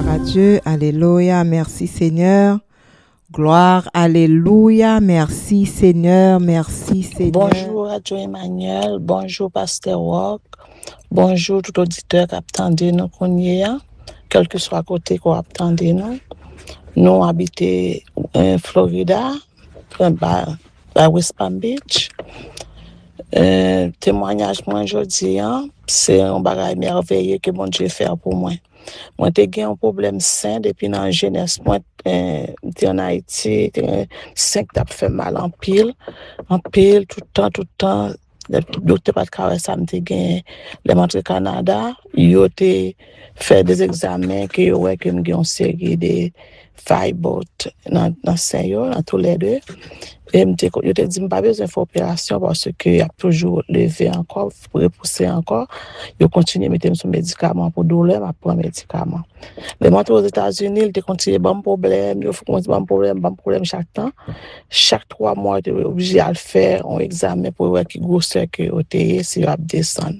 Gloire à Dieu. Alléluia. Merci Seigneur. Gloire. Alléluia. Merci Seigneur. Merci Seigneur. Bonjour Radio Emmanuel. Bonjour Pasteur Rock. Bonjour tout auditeur qui attendait nous quel que soit côté qu'on attendait nous. Nous habitons en Florida, à West Palm Beach. Témoignage moi aujourd'hui, c'est un bagage merveilleux que mon Dieu fait pour moi. Moi j'ai eu un problème sain depuis dans jeunesse moi en Haïti, 5 t'a fait mal en pile tout le temps. Le docteur pas de carré ça me gagné les montre Canada, yo te fait des examens que yo ouais que me une série de fibromes dans sein yo dans tous les deux. Et yo te dit pas besoin faire opération parce que y a toujours levé encore pour repousser encore. Yo continue mettre sur médicament pour douleur, m'a prend médicament. Les montre aux États-Unis, il te continue bon problème, yo faut bon problème chaque temps. Chaque 3 mois tu es obligé à le faire un examen pour voir qui grosseur que OTE si va descendre.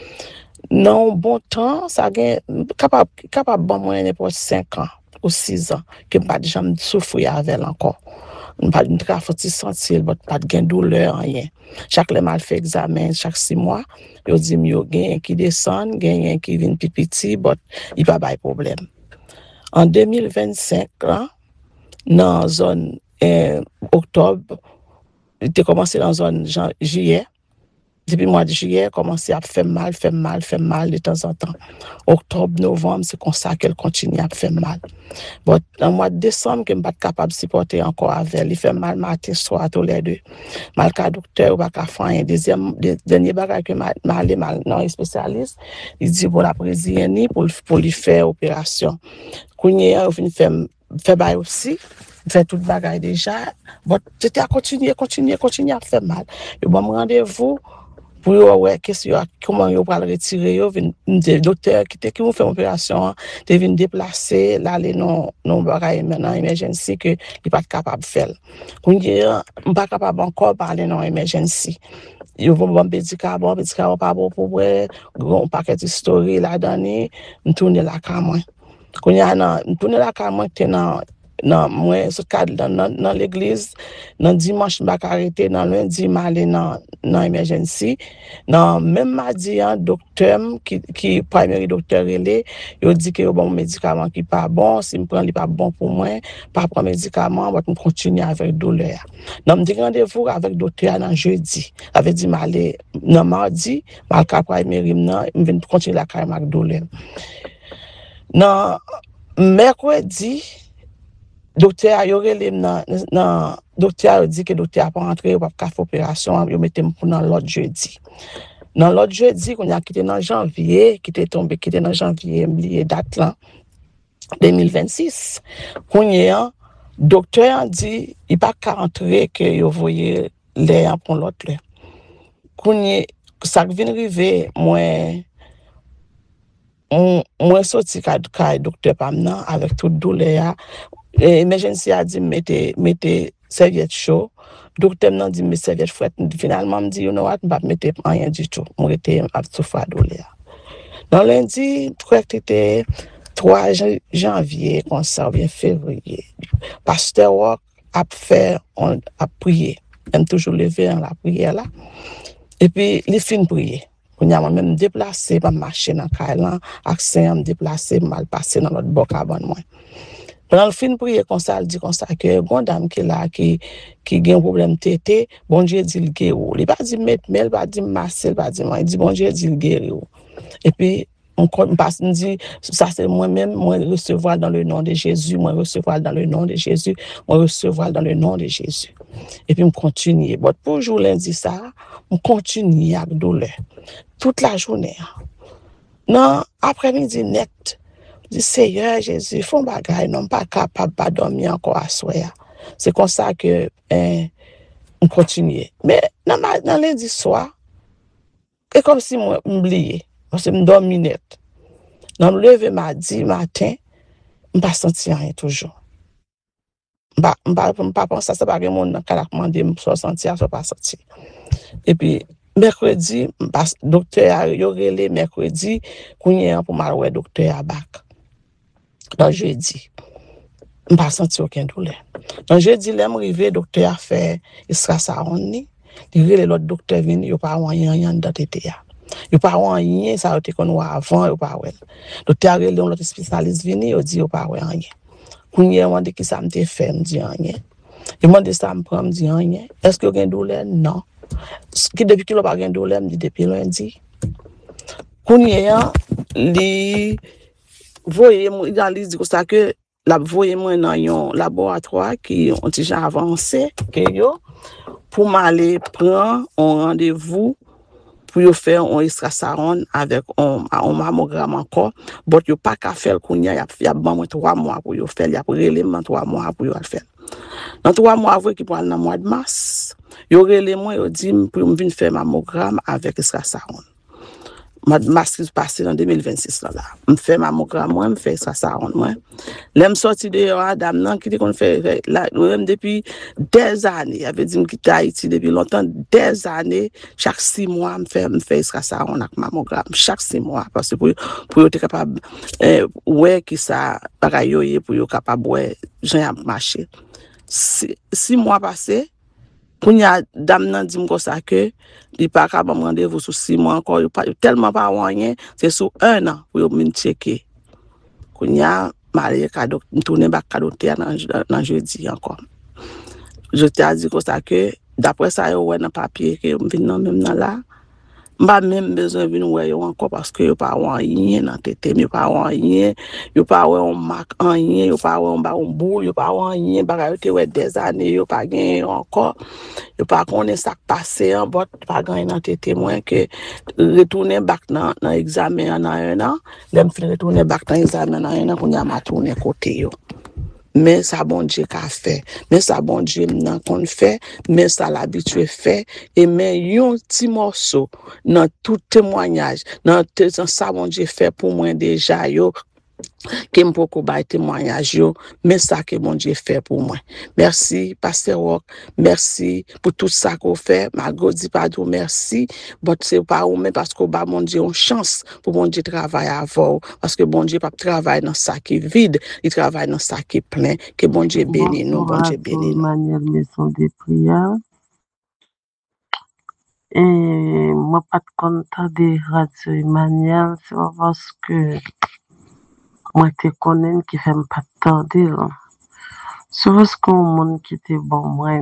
Non bon temps, ça gain capable bon moins n'importe 5 ans ou 6 ans que pas de jamais souffrir avec encore. Pas de faut sentir pas de gain douleur rien. Chaque le mal fait examen chaque 6 mois, yo dit yo gain qui descend, gain qui vient plus petit, but il pas de problème. En 2025 là, dans zone octobre, il a commencé dans zone juillet. Depuis le mois de juillet, commencé à faire mal de temps en temps. Octobre, novembre, c'est comme ça qu'elle continue à faire mal. Bon, dans le mois de décembre, je ne suis pas capable de supporter encore avec elle. Il fait mal matin, soir, tous les deux. Mal qu'à docteur, ou pas qu'à faire un dernier bagage que je allé mal dans un spécialiste. Il dit pour la présidente, pour lui faire opération. Quand il a fait bail aussi, fait tout le bagage déjà. Bon, j'étais à continuer à faire mal. Je bon rendez-vous pour ouais comment yo va le retirer yo le docteur qui vont faire opération te vinn déplacer l'aller non bagay maintenant emergency que il pas capable faire qu'on pas capable encore parler non emergency yo vont bon médicament pas bon pour vrai un paquet d'histoire là donné me tourner la caméra qu'on y a me tourner la caméra non moi ce cadre dans l'église dans dimanche m'a arrêté dans lundi m'aller dans emergency non même mardi un docteur qui premier docteur relé il dit que bon médicament qui pas bon si me prend il pas bon pour moi pas prendre médicament va continuer avec douleur non me dit rendez-vous avec docteur dans jeudi avait dit m'aller dans mardi mal capable non me vient continuer la carrière avec douleur non mercredi docteur a yoré nan docteur dit que docteur a pas rentré pour faire opération yo mettait pour dans l'autre jeudi. Dans l'autre jeudi qu'on a quitté dans janvier, qui était dans janvier, oublié date là 2026. Qu'on y a docteur a dit il pas qu'à rentrer que yo voyez l'air pour l'autre là. Qu'on y ça vient arriver moi sorti ka docteur Pamna avec toute douleur. Emergency a dit mettez serviette chaud. Docteur m'a dit mes serviette froide. Finalement me dit you know what pas mettre rien du tout. Moi était à souffrir douleur. Dans lundi, était 3 janvier comme ça bien février. Pasteur Rock a prié. Même toujours levé dans la prière là. Et puis il fin prier. On a même déplacé pas marcher dans Kailan, accès me déplacer mal passer dans l'autre bord cabane moi. Pendant le fin prier comme ça, il dit comme ça que une dame qui là qui a un problème tété, bon Dieu dit le guérir. Il pas dit mettre mais il pas dit masser, il pas dit il dit bon Dieu dit le guérir. Et puis on passe on dit ça c'est moi-même moi recevoir dans le nom de Jésus, moi recevoir dans le nom de Jésus, moi recevoir dans le nom de Jésus. Et puis on continue. Bon pour jour lundi ça, on continue avec douleur toute la journée. Non, après-midi net. Dis Seigneur Jésus, font bagaille non pas capable pas dormir encore à soir. C'est comme ça que on continue. Mais dans lundi soir, c'est comme si moi m'oublié parce que me dormi net. Dans me lever mardi matin, me pas senti rien toujours. Pas penser ça pas que mon calak mandé me sentir ça pas senti. Et puis mercredi, docteur a yoré mercredi, qu'on y a pour mal ouais docteur à bac. Dans jeudi. Je pas senti aucune douleur. Dans jeudi, là, je arrivé, docteur a fait extrasound ni. Il y a l'autre docteur venu, il pas rien dans tété. Il pas rien, ça a été qu'on avant, il pas ouais. Docteur a relé l'autre spécialiste venu, il dit il pas rien. Quand il a demandé qui ça me fait, me dit rien. Il m'a demandé ça me prend, me dit rien. Est-ce que vous avez une douleur? Non. Depuis qu'il n'a pas de douleur, me dit depuis lundi. Quand il voyez il a dit ça que la voyez moi dans un laboratoire qui ont déjà avancé que yo pour m'aller prendre un rendez-vous pour faire un extrasound avec un mammogramme encore but yo pas qu'à faire kounya y a bon 3 mois pour yo faire y a réellement 3 mois pour yo faire dans 3 mois après qui prend dans mois de mars yo relé moi yo dit pour me venir faire mammogramme avec extrasound mars qui passé en 2026 là me fait mammogramme moi me fait extrasound moi l'aime sorti de dame nan qui qu'on fait là depuis des années il avait dit me quitter Haïti depuis longtemps des années chaque 6 mois me fait ça on a mammogramme chaque 6 mois parce que pour être capable ouais qui ça bagaille yo pour être capable ouais j'en marcher 6 mois passés quand y a dame nan dit comme ça que il pas capable rendez-vous sur 6 mois encore tellement pas rien c'est sur 1 an pour me checker quand y a Marie cadeau tourner back cadeau dans jeudi encore je t'ai dit comme ça que d'après ça yo ouais dans papier que me vinn même dans là pas même besoin venir ouais encore parce que yo pas rien dans tête yo pas rien yo pas ouais on marque rien yo pas ouais on ba on boule yo pas rien bagaille te ouais des années yo pas gain encore yo pas connait ça passé en bot pas gain dans tête moins que retourner back dans examen en 1 an l'aime fin retourner back dans examen en 1 an qu'on y a ma tourner côté yo mais ça bon Dieu qu'a fait mais ça bon Dieu nan qu'on fait mais ça l'habitué fait et mais yon petit morceau dans tout témoignage dans ça bon Dieu fait pour moi déjà yo qui me beaucoup bail témoignage yo mais ça que bon Dieu fait pour moi merci pasteur Rock merci pour tout ça qu'on fait ma godi pas tout merci but c'est pas ou mais parce que ba mon Dieu une chance pour bon Dieu travailler avant parce que bon Dieu pas travailler dans ça qui vide il travaille dans ça qui plein que bon Dieu bénisse nous bon Dieu bénisse Emmanuel Maison des prières et moi pas de contact de Radio Emmanuel c'est parce que moi te connais qui fait pas tarder c'est parce que monde qui était bon moi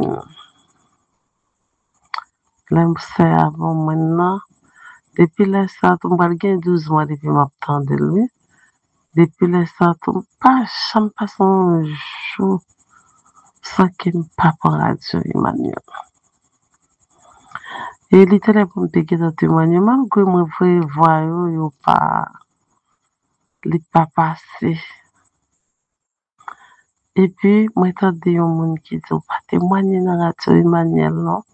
l'aime c'est avant maintenant depuis là ça tombe pas 12 mois depuis m'attendre lui depuis là ça tombe pas jamais passe un jour sans qu'il me pas pour Radio Emmanuel et il était là pour me dire dans témoignement que moi voir yo pas li pas passé et puis moi t'entendais un monde qui dit pas témoigner dans Radio Emmanuel non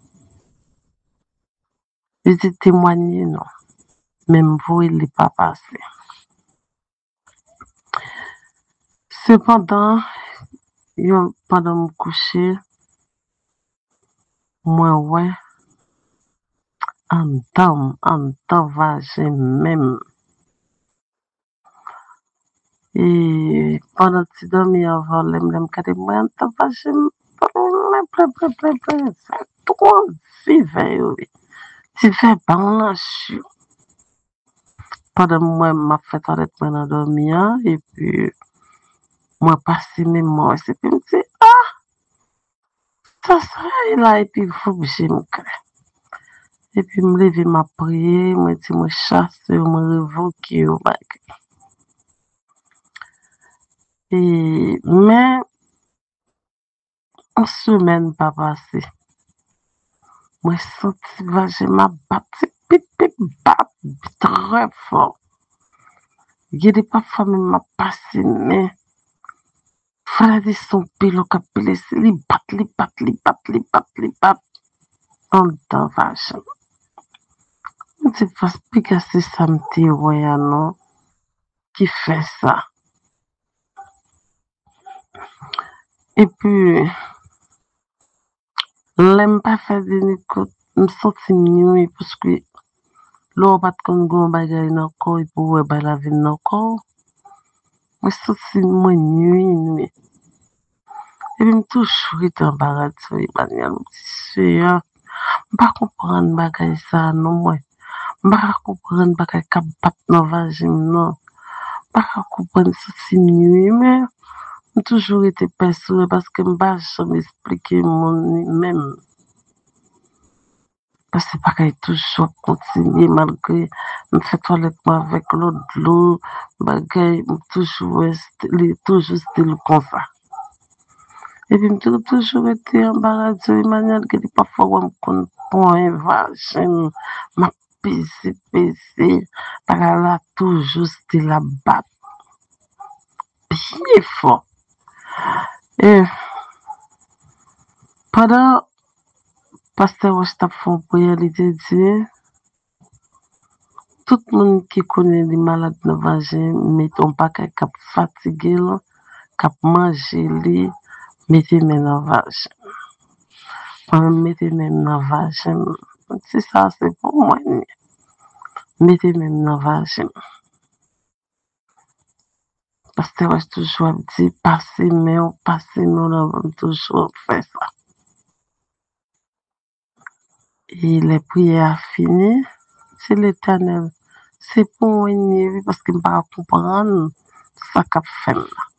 il dit témoigner non même vous il n'est pas passé cependant yo pendant me coucher moi ouais en temps vagin même et pendant que tu dormis avant l'aime kade moi en temps vagin plein c'est trop vivre tu fais balance pendant moi m'a fait arrêter pendant dormir et puis moi passer même moi c'est puis me dit ça là et puis faut que je me crée et puis me lever m'a prier moi dit moi chasse me révoquer au bac et mais en semaine pas passé moi senti vagin m'a battu pip très fort il y a des parfois même m'a passé mais frère de son pilo capilé li bat en temps vagin c'est parce que c'est ça me dit ouais non qui fait ça et puis l'aime pas faire de n'écoute me senti mieux parce que l'on pas comme gon bagaille dans corps pour ouais ba la vie dans corps Moi, sorti moi nuit. Et puis, toujours été embarrassé de Emmanuel. Je pas comprendre bagay ça, non, moi. Pas comprendre bagay kap bat dans vagin, non. Pas comprendre ceci nuit, mais j'ai toujours été persuadée parce que je ne peux m'expliquer moi-même. Parce que bagay toujours continuer malgré je fais toilette avec l'autre de l'eau, bagay toujours style comme ça. Et puis, j'ai toujours été embarrassée de manière que parfois, je me point vagin, ma pisse, par là, toujours style la bat, bien fort. Et pendant pasteur Ostap font prière, il dit, tout le monde qui connaît les malades de vagin, mettons pas qu'à fatigué, qu'à manger, mettez mes dans vagin. Mettez même dans vagin. C'est ça, c'est pour moi. Mettez même dans vagin. Parce que je toujours dit, passez, mais on va toujours faire ça. Et les prières finies, c'est l'Éternel. C'est pour moi, parce qu'il ne va pas comprendre ça qu'a fait.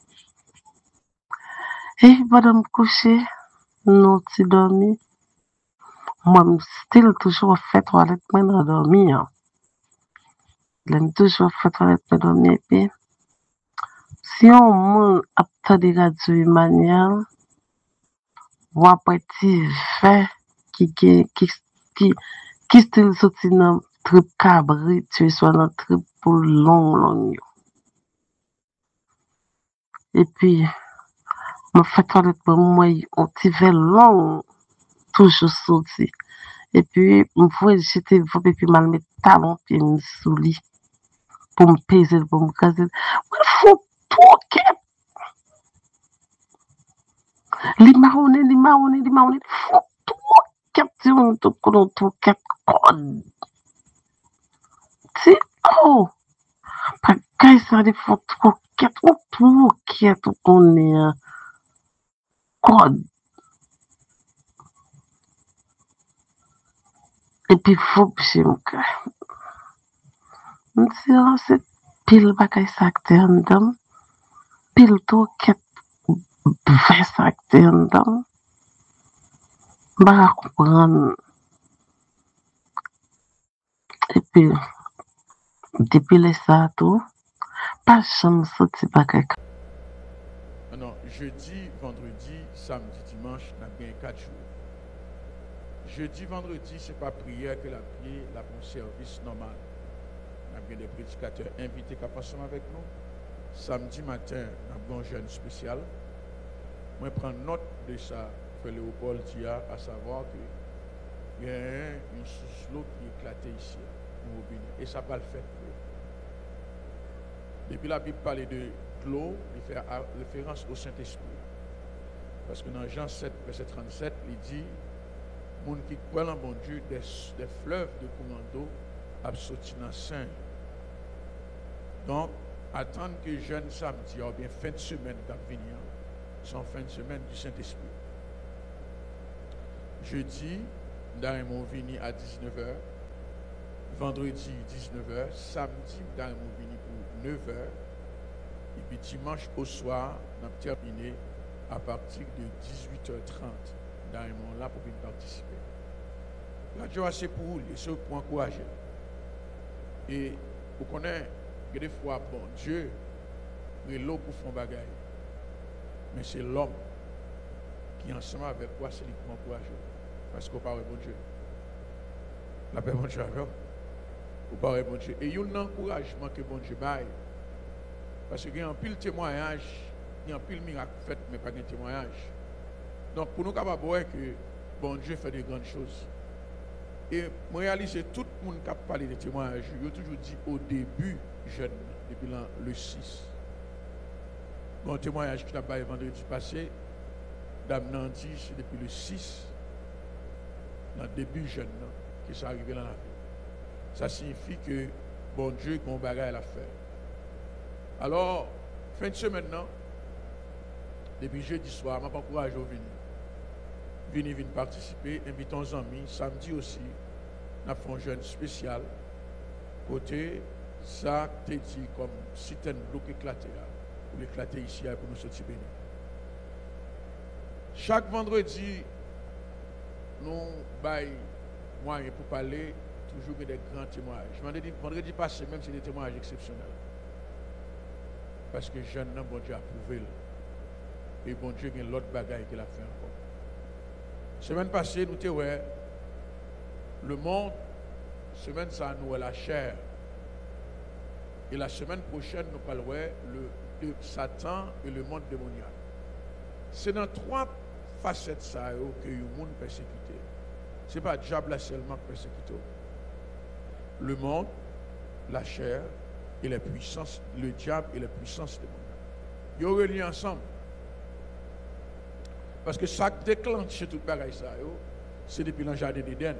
Et pendant me coucher, nous t'y dormi. Moi, je toujours fait toilette, mais dans dormir. J'aime toujours fait toilette, mais dormir. Et puis, si on monde a de radio Emmanuel, ou après tu fais qui style sorti dans trip cabri, tu soit dans trip pour long. Et puis, je fais toilette pour moi, on t'y fait long, toujours sorti. Et puis, j'étais et puis mal mettre talon, puis me souli, pour me peser, pour me caser. Il faut tout qu'est. Les marronner, faut tout qu'est, tout qu'est. C'est, oh, pas qu'est ça, il faut tout qu'est, tout qu'on est, code. Et puis, faut que je me casse. C'est pile bagay sakte en dam, pile tout qu'est vrai sakte en dam. Ba comprendre. Et puis, depuis les ça tout, pas jamais sorti bagay. Non, jeudi, vendredi, samedi, dimanche, on a bien 4 jours. Jeudi, vendredi, ce n'est pas prière que la prière, la bon service normal. On a bien des prédicateurs invités qui passent avec nous. Samedi matin, on a un jeûne spécial. Moi, je prends note de ça, que Léopold dit à savoir qu'il y a une sous-l'eau qui est éclatée ici, et ça va le faire. Depuis la Bible parle de l'eau, il fait référence au Saint-Esprit. Parce que dans Jean 7, verset 37, il dit, les gens qui croient en bon Dieu, des fleuves de courant d'eau ont sorti dans le Saint. Donc, attendre que jeune samedi, ou bien fin de semaine d'avenir, sont fin de semaine du Saint-Esprit. Jeudi, nous allons venir à 19h. Vendredi, 19h. Samedi, nous allons venir pour 9h. Et puis dimanche au soir, nous allons terminer à partir de 18h30. Nous allons là pour venir participer. La joie, c'est pour vous, c'est pour encourager. Et vous connaissez, des fois, bon Dieu, il est là pour faire des bagailles. Mais c'est l'homme qui, ensemble avec toi, c'est lui qui m'encourage. Parce qu'on parle bon Dieu. La paix, bon Dieu, avec vous. Vous parlez bon Dieu. Et il y a un encouragement que bon Dieu baille. Parce qu'il y a un pile témoignage, il y a un pile miracle fait, mais pas de témoignage. Donc, pour nous capables de voir que bon Dieu fait de grandes choses. Et je réalise que tout le monde qui a parlé de témoignage, il a toujours dit au début, jeune, depuis le 6. Bon témoignage que tu as parlé vendredi passé, Dame Nandi, c'est depuis le 6, dans le début jeune, qui sont arrivés dans la vie. Ça signifie que bon Dieu, qu'on bagaille à faire. Alors, fin de semaine, non? Depuis jeudi soir, je m'encourage à venir. Venez participer, invitons nos amis. Samedi aussi, nous avons un jeûne spécial. Côté, ça, tu dit comme si tu as un bloc éclaté là, pour l'éclater ici pour nous sortir bénis. Chaque vendredi, nous avons moyen pour parler, toujours des grands témoignages. Vendredi passé, même c'est des témoignages exceptionnels. Parce que jeune, bon Dieu a prouvé. Et bon Dieu a l'autre bagaille qu'il a fait encore. Semaine passée, nous avons vu le monde. Semaine ça nous est la chair. Et la semaine prochaine, nous parlerons de Satan et le monde démoniaque. C'est dans 3 facettes ça que le monde persécuté. Ce n'est pas le diable seulement persécuté. Le monde, la chair et les puissances, le diable et les puissances démoniaques. Ils sont reliés ensemble. Parce que ça déclenche tout bagaille ça, c'est depuis le jardin d'Éden.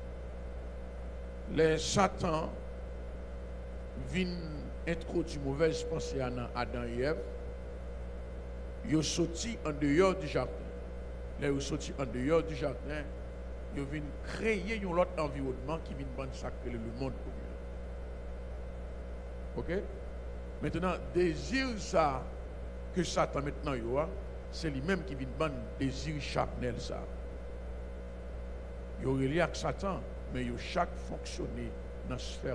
Les Satan viennent introduire mauvaises pensées à Adam et Ève. Ils sont sortis en dehors du jardin. Ils sont sortis en dehors du jardin. Ils viennent créer un autre environnement qui vient de sacrer le monde. Ok? Maintenant, désir ça que Satan maintenant a, c'est lui-même qui vient de désir charnel ça. Il y a relié avec Satan, mais il y a chaque fonctionné dans la sphère.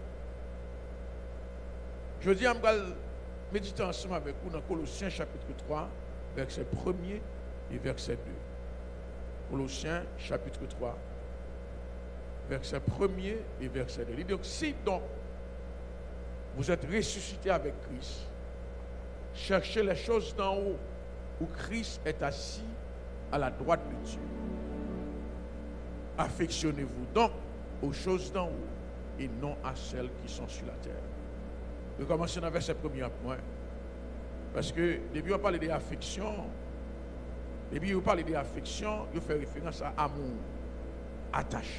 Je dis, je vais méditer ensemble avec vous dans Colossiens chapitre 3, verset 1er et verset 2. Colossiens chapitre 3, verset 1er et verset 2. Il dit donc, si donc vous êtes ressuscité avec Christ, cherchez les choses d'en haut, où Christ est assis à la droite de Dieu. Affectionnez-vous donc aux choses d'en haut et non à celles qui sont sur la terre. Je vais commencer dans le verset 1er point. Parce que depuis on parle d'affection, depuis on parle d'affection, il fait référence à amour, attachement.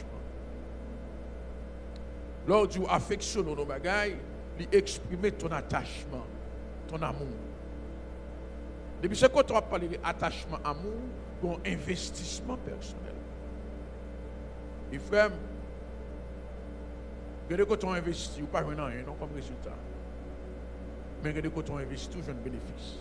Lors du affection nos bagailles, il exprimer ton attachement, ton amour. Depuis ce qu'on va parler d'attachement, amour, bon investissement personnel. Et frère, quand on investit, ou pas rien non comme résultat. Mais quand on investit, toujours un bénéfice.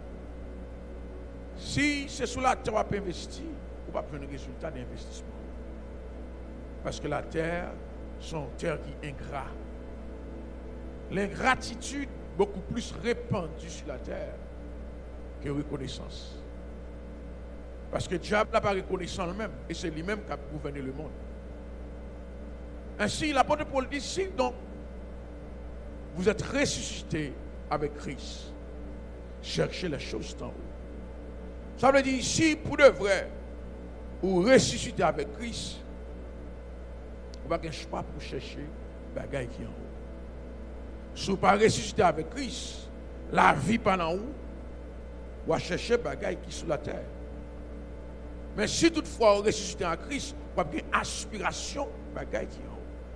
Si c'est sur la terre qu'on investit, on va prendre un résultat d'investissement. Parce que la terre, c'est une terre qui est ingrat. L'ingratitude beaucoup plus répandue sur la terre que reconnaissance. Parce que le diable n'a pas reconnaissant lui-même, et c'est lui-même qui a gouverné le monde. Ainsi, l'apôtre Paul dit, si donc vous êtes ressuscité avec Christ, cherchez les choses d'en haut. Ça veut dire, si pour de vrai, vous ressuscitez avec Christ, vous n'avez pas de choix pour chercher les bagailles qui sont en haut. Si vous ne pas ressuscité avec Christ, la vie pas en haut, vous allez chercher les bagailles qui sont sur la terre. Mais si toutefois vous ressuscitez en Christ, vous avez une aspiration les bagailles qui sont en haut.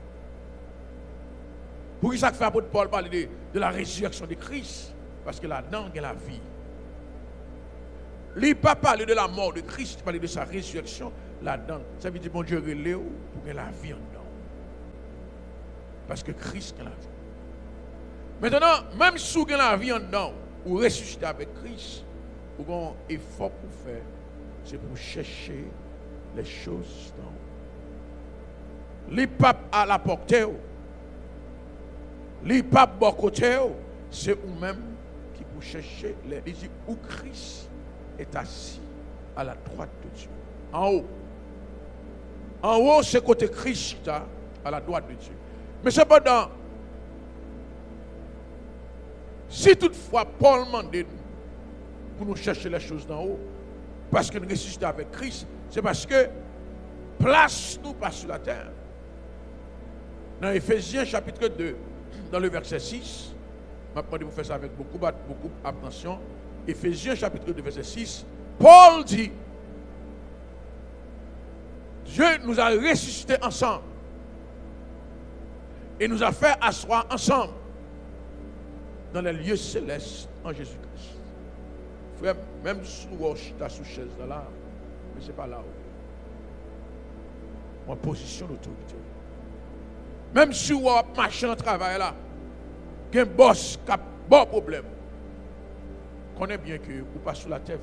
Pour ça que fait l'apôtre Paul parler de la résurrection de Christ, parce que là-dedans, il y a la vie. Il n'a pas parlé de la mort de Christ, il parlait de sa résurrection là-dedans. Ça veut dire que bon Dieu relève pour que la vie en dedans. Parce que Christ a la vie. Maintenant, même si vous avez la vie en dedans, ou ressusciter avec Christ, vous avez un effort pour faire, c'est pour chercher les choses d'en haut. Les papes à la portée, les papes bon côté, c'est vous-même qui pour chercher les désirs où Christ est assis à la droite de Dieu. En haut. En haut, c'est côté Christ à la droite de Dieu. Mais cependant, si toutefois Paul demande pour nous chercher les choses d'en haut, parce que nous ressuscitons avec Christ, c'est parce que place nous pas sur la terre. Dans Éphésiens chapitre 2, dans le verset 6, maintenant vous faites ça avec beaucoup d'attention. Éphésiens chapitre 2, verset 6, Paul dit, Dieu nous a ressuscités ensemble et nous a fait asseoir ensemble dans les lieux célestes en Jésus-Christ. Frère, même si tu as sous chaise là, mais ce n'est pas là où. En position d'autorité. Même si tu as marché dans le travail là, il y a un boss qui a un bon problème. Connais bien que vous pas sous la terre.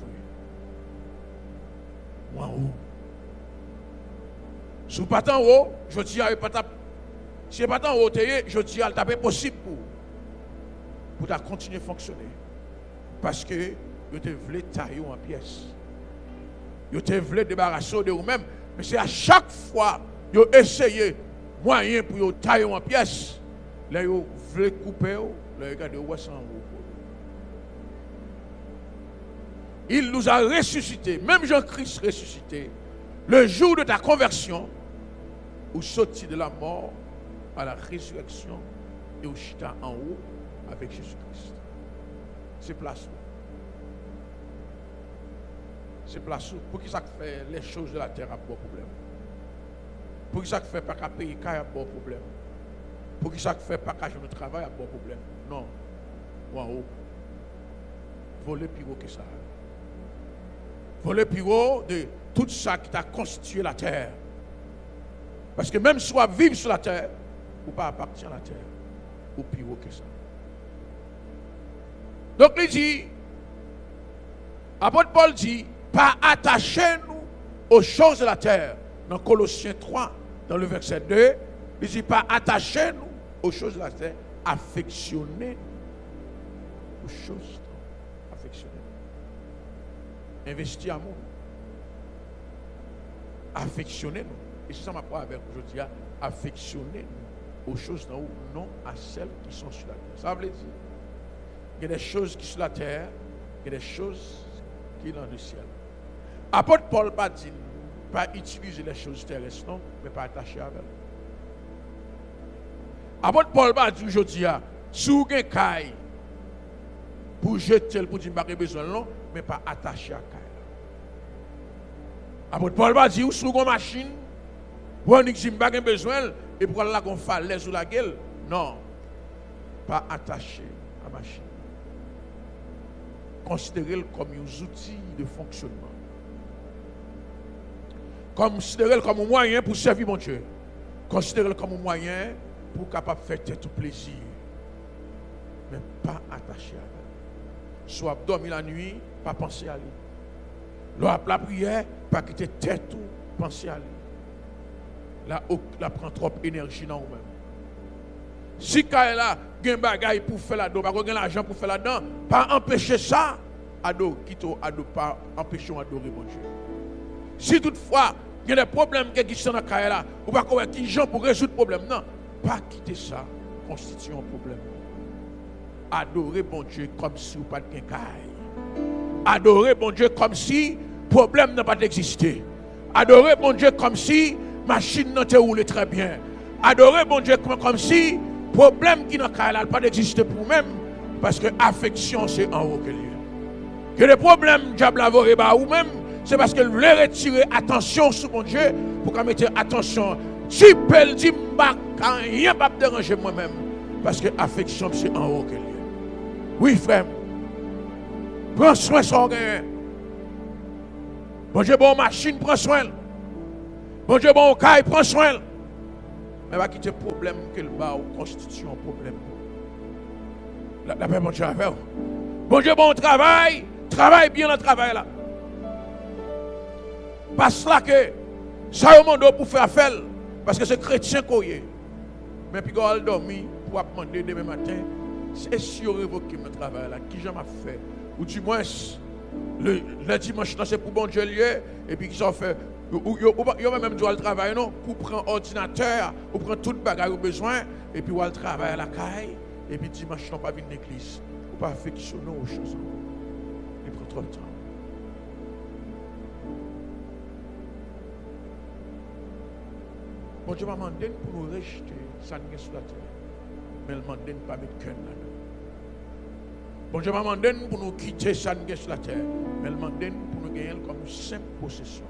Moi en haut. Si vous pas en haut, je dis à pas taper. Si vous pas en haut, je dis à taper possible pour continuer à fonctionner. Parce que vous te voulez tailler en pièces. Vous te voulez débarrasser de vous-même. Mais c'est à chaque fois que vous essayez moyen pour vous tailler en pièces. Là, vous voulez couper, vous regardez où est-ce en haut. Il nous a ressuscités, même Jean-Christ ressuscité, le jour de ta conversion, où sorti de la mort à la résurrection et où chita en haut avec Jésus-Christ. C'est place où? C'est place où? Pour qui ça fait les choses de la terre à bon problème? Pour qui ça fait pas qu'à payer à bon problème? Pour qui ça fait pas qu'à jouer de travail à bon problème? Non. Ou en haut. Voler plus haut que ça. Voler plus haut de tout ça qui t'a constitué la terre. Parce que même si on vivre sur la terre, ou pas appartient à la terre, ou plus haut que ça. Donc il dit, apôtre Paul dit, pas attachez-nous aux choses de la terre. Dans Colossiens 3, dans le verset 2, il dit, pas attachez-nous aux choses de la terre, affectionnez aux choses. Affectionnez. Investir amour. Affectionnez-nous. Et c'est ça ma parole avec aujourd'hui. Affectionnez-nous aux choses d'en haut, non à celles qui sont sur la terre. Ça veut dire, il y a des choses qui sont sur la terre, il y a des choses qui sont dans le ciel. Apôtre Paul pas dit, pas utiliser les choses terrestres, non, mais pas attacher avec elles. Apôtre Paul pas dit aujourd'hui, si vous avez un caille, pour jeter, pour dire que besoin, non, mais pas attaché à caille. Apôtre Paul va dire, si vous avez une machine, pour dire que vous avez besoin, et pour aller là qu'on falaise ou la gueule, non, pas attaché à la machine. Considérez-le comme un outil de fonctionnement. Considérez-le comme un moyen pour servir mon Dieu. Considérez-le comme un moyen pour capable faire tout plaisir. Mais pas attaché à elle. Soit dormir la nuit, pas penser à lui. Lors la prière, pas quitter tête ou penser à lui. Là, prend trop d'énergie dans vous-même. Si quand là, il y a un bagage pour faire là-dedans, pas de l'argent pour faire là-dedans, pas empêcher ça, ado, pas empêcher d'adorer mon Dieu. Si toutefois, il y a des problèmes qui sont dans le cas là, ou pas qu'on qui gens pour résoudre le problème, non, pas quitter ça, constitue un problème. Adorer bon Dieu comme si vous pas de caille. Adorer bon Dieu comme si le problème n'a pas existé. Adorer bon Dieu comme si la machine n'a pas roulé très bien. Adorer bon Dieu comme si le problème qui n'a pas existé pour vous-même. Parce que l'affection, c'est en haut que lieu. Que le problème, diable a volé ou même, c'est parce qu'elle voulait retirer attention sur mon Dieu pour qu'on mette attention. Si elle dit, rien pas déranger moi-même. Parce que l'affection, c'est en haut que lieu. Oui, frère. Prends soin de son gain. Bon Dieu, bon machine, prends soin. Bon Dieu, bon caille, prends soin. Mais va quitter le problème que le bas constitue un problème. La paix, mon Dieu, avec vous. Bon Dieu, bon travail, travaille bien le travail là. Parce là que ça au monde pour faire affaire, parce que c'est chrétien qu'on y est. Mais puis quand elle dormit pour demander demain matin, c'est sûr révoquer mon travail là, qui j'en ai fait. Ou du moins, le dimanche, c'est pour bon Dieu lieu, et puis qu'ils ont fait, ils même doit le travail, non, pour prendre ordinateur, pour prendre tout le bagage au besoin, et puis le travail à la caille, et puis dimanche, ils n'ont pas vu l'église. Ou pas affectionner aux choses. Il prend trop de temps. Bon Dieu m'a demandé pour nous rejeter ça n'est sur la terre, mais il m'a demandé de ne pas mettre cœur là-dedans. Bon Dieu m'a demandé pour nous quitter ça n'est sur la terre, mais il m'a demandé pour nous gagner comme une simple possession.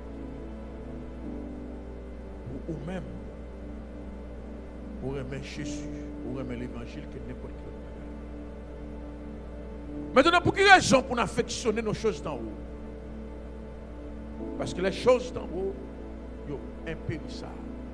Pour vous-même, pour aimer Jésus, pour aimer l'évangile que n'importe quel. Maintenant, pour quelle raison pour nous affectionner nos choses d'en haut? Parce que les choses d'en haut, sont impérissables.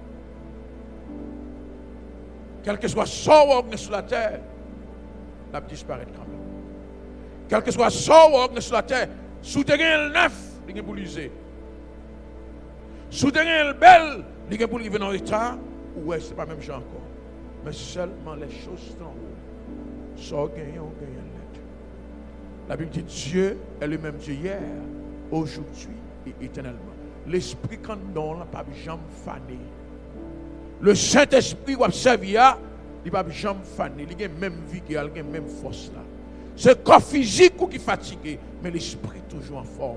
Quel que soit son sur la terre, la disparaît quand même. Quel que soit son sur la terre, souterrain le neuf, il est pour l'user. Souterrain le bel, il est pour vivre dans l'état, ouais, c'est pas même genre encore. Mais seulement les choses d'en haut, sont gagnant ou gagnant l'être. La Bible dit Dieu est le même Dieu hier, aujourd'hui et éternellement. L'esprit quand on n'a pas jamais fané. Le Saint-Esprit qui a servi, il n'a pas jamais fané. Il a la même vie, il a la même force là. C'est le corps physique qui est fatigué, mais l'esprit toujours en forme.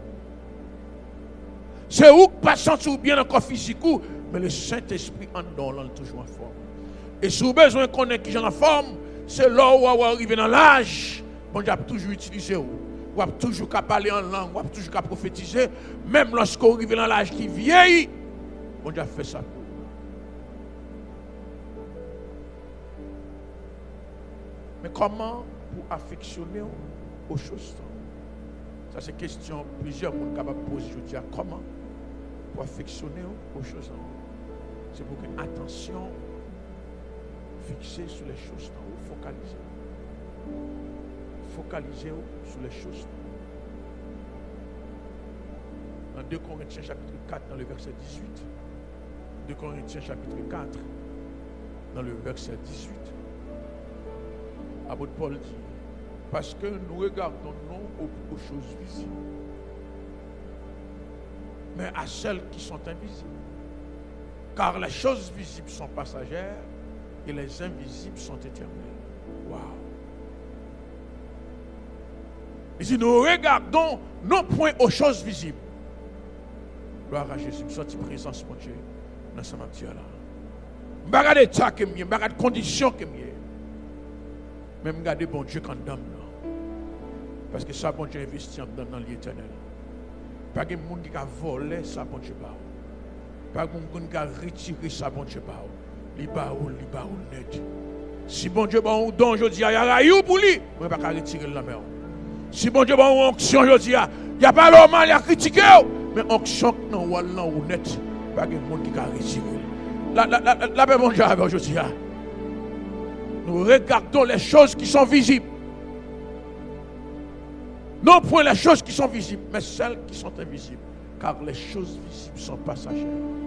C'est où pas sentir bien le corps physique, mais le Saint-Esprit en dedans toujours en forme. Et si vous avez besoin qu'on ait qui en forme, c'est là où vous arrivez dans l'âge. Bon, Dieu a toujours utilisé vous. Vous avez toujours qu'à parler en langue, vous avez toujours qu'à prophétiser. Même lorsque vous arrivez dans l'âge qui vieillit, bon Dieu a fait ça pour vous. Mais comment pour affectionner aux choses? Ça, c'est une question que plusieurs monde capables de poser aujourd'hui. Comment pour affectionner aux choses? C'est pour que attention fixée sur les choses d'en haut, focaliser. Focalisez sur les choses. Dans 2 Corinthiens chapitre 4, dans le verset 18. 2 Corinthiens chapitre 4, dans le verset 18. Apôtre Paul dit, parce que nous regardons non aux choses visibles, mais à celles qui sont invisibles. Car les choses visibles sont passagères et les invisibles sont éternelles. Waouh! Il dit, nous regardons non point aux choses visibles. Gloire à Jésus, nous sommes présence, mon Dieu, dans ce matin là. Je ne regarde pas ça que je ne regarde pas les conditions que je mais je regarde bon Dieu quand je parce que ça, bon Dieu investit dans l'éternel. Pas de monde qui a volé ça, bon Dieu. Pas de monde qui a retiré ça, bon Dieu. Il net. Si bon Dieu bon don aujourd'hui, il y a raillou pour lui, on ne peut pas retirer la mer. Si bon Dieu bon onction aujourd'hui, il n'y a pas normal, il a critiqué, mais onction non wallan ou net, pas de monde qui a retiré. La paix bon Dieu aujourd'hui. Nous regardons les choses qui sont visibles. Non point les choses qui sont visibles, mais celles qui sont invisibles. Car les choses visibles sont passagères.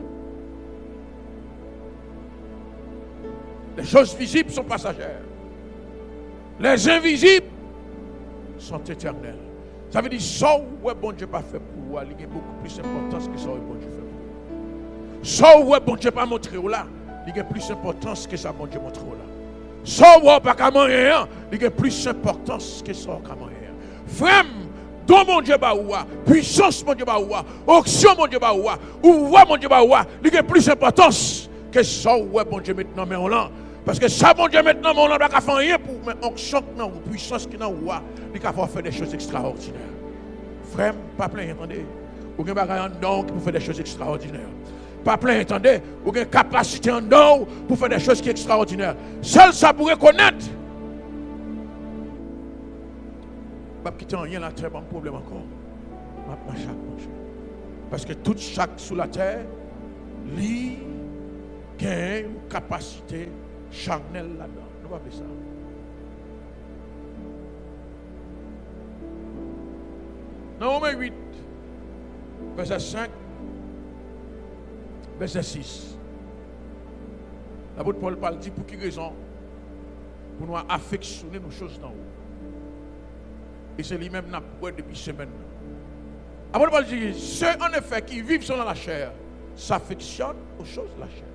Les choses visibles sont passagères. Les invisibles sont éternelles. Ça veut dire, ça où bon Dieu pas fait pour vous, il y a beaucoup plus d'importance que ça où bon Dieu fait pour vous. Ça où bon Dieu pas montré là, il y a plus d'importance que ça bon Dieu montré là. Ça où pas qu'à rien, il y a plus d'importance que ça qu'à rien. Frère, don mon Dieu baoua, puissance mon Dieu baoua, onction mon Dieu baoua, ouvroi mon Dieu baoua, il y a plus d'importance que ça où bon Dieu maintenant mais on l'a. Parce que ça bon Dieu maintenant on n'a pas faire rien pour mais onction non ou puissance qui n'a ouah, il va faire des choses extraordinaires. Frère, pas plein entendez. Ou gen bagay en don pour faire des choses extraordinaires. Pas plein entendez, ou gen capacité en don pour faire des choses qui extraordinaires. Seul ça pour reconnaître. Je ne quitte rien là, très bon problème encore. Parce que tout chaque sous la terre, lui, a une capacité charnelle là-dedans. Nous va faire ça. Dans Romains 8, verset 5, verset 6. L'apôtre Paul parle dit pour quelle raison? Pour nous affectionner nos choses d'en haut. Et c'est lui-même qui n'a pas depuis semaine. L'apôtre Paul dit, ceux en effet qui vivent selon la chair s'affectionnent aux choses de la chair.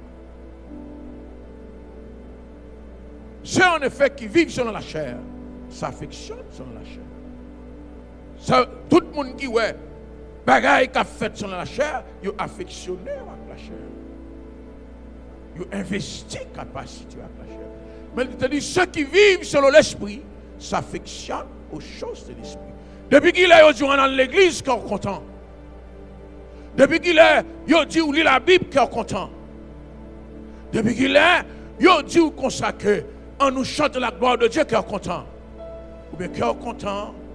Ceux en effet qui vivent selon la chair s'affectionnent selon la chair. Ça, tout le monde qui ouais, bagaille qu'a fait selon la chair, ils ont affectionné avec la chair. Ils ont investi capacité avec la chair. Mais il te dit, ceux qui vivent selon l'esprit s'affectionnent aux choses de l'esprit. Depuis qu'il est aujourd'hui dans l'église, qu'on est content. Depuis qu'il est, il dit ou lit la Bible, qu'on est content. Depuis qu'il est, il dit ou consacré, on nous chante la gloire de Dieu, qu'on est content. Ou bien qu'on est content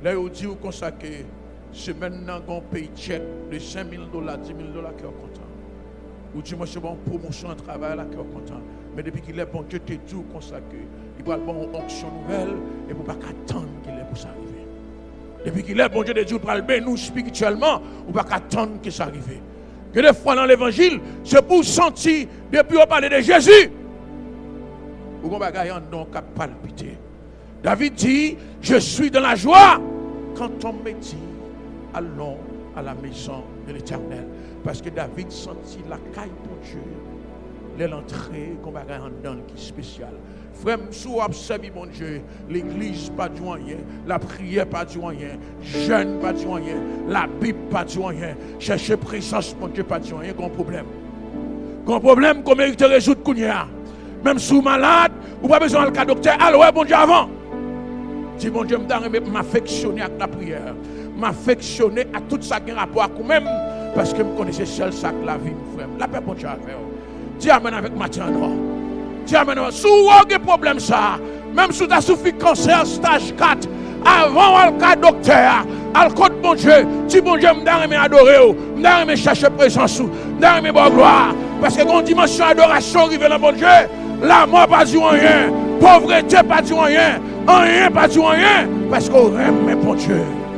Là, il dit comme ça que semaine dans un pays tchèque de $5,000, $10,000 qui est content. Ou dit moi c'est bon promotion de travail là qui est content. Mais depuis qu'il est bon Dieu te dit comme ça que il va bon une onction nouvelle et pour pas attendre qu'il est pour ça arriver. Depuis qu'il est bon Dieu te dit pour le nous spirituellement, ou pas attendre que ça arrive. Que des fois dans l'évangile, c'est pour sentir depuis on parle de Jésus. Ou qu'on bagaille en don cap palpiter. David dit, je suis dans la joie quand on me dit, allons à la maison de l'Éternel. Parce que David sentit la caille pour Dieu. L'entrée, qu'on va en dedans qui est spécial. Frère, sous observe mon Dieu, l'église pas du rien, la prière pas du rien, jeûne pas du rien, la Bible pas du rien, chercher présence mon Dieu pas du rien, qu'on problème. Qu'on problème qu'on mérite de résoudre kounya. Même sous malade, ou pas besoin de docteur, alors bon Dieu avant. Dis mon Dieu, m'affectionner avec la prière, m'affectionner à tout ça qui a rapport à vous-même, parce que je connaissais seul ça que la vie, frère. La paix, bon Dieu, à faire. Dis amen avec Mathieu Andro. Dis amen. Si vous avez un problème, ça, même si vous avez souffert cancer, stage 4, avant le cas docteur, à côté de mon Dieu, dis bon Dieu, je vais adorer, je vais chercher présence, je vais bon gloire. Parce que quand dimension adoration arrive dans mon Dieu, la mort pas du rien, pauvreté pas du rien, rien pas du rien, parce qu'on aime mon Dieu.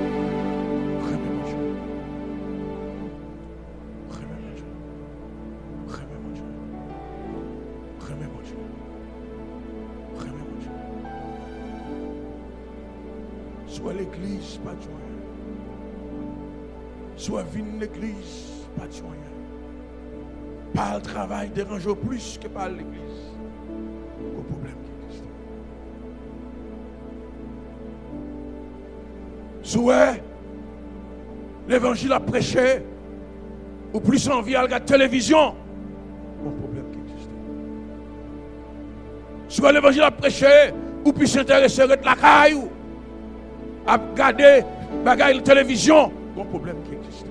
Soit l'église, pas du rien. Soit vine l'église, pas du rien. Pas le travail dérange plus que par l'église. Au problème qui existe. Soit l'évangile a prêché, ou plus envie à regarder la télévision. Au problème qui existe. Soit l'évangile a prêché, ou plus s'intéresser à la caille. À regarder la télévision, un problème qui existe.